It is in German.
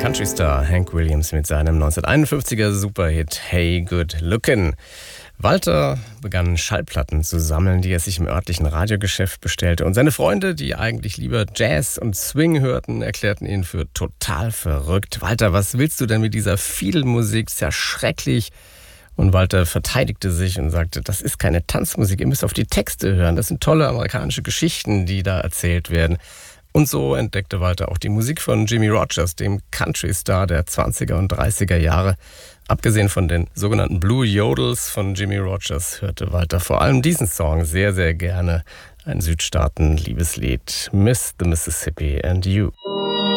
Countrystar Hank Williams mit seinem 1951er Superhit Hey Good Lookin'. Walter begann Schallplatten zu sammeln, die er sich im örtlichen Radiogeschäft bestellte. Und seine Freunde, die eigentlich lieber Jazz und Swing hörten, erklärten ihn für total verrückt. Walter, was willst du denn mit dieser Fiedelmusik? Das ist ja schrecklich. Und Walter verteidigte sich und sagte, das ist keine Tanzmusik, ihr müsst auf die Texte hören. Das sind tolle amerikanische Geschichten, die da erzählt werden. Und so entdeckte Walter auch die Musik von Jimmie Rodgers, dem Country-Star der 20er und 30er Jahre. Abgesehen von den sogenannten Blue Yodels von Jimmie Rodgers hörte Walter vor allem diesen Song sehr gerne. Ein Südstaaten-Liebeslied, Miss the Mississippi and You.